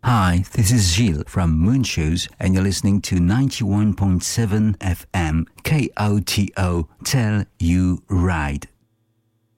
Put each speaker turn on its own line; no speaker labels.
Hi, this is Gilles from Moonshoes, and you're listening to 91.7 FM KOTO Tell You Ride.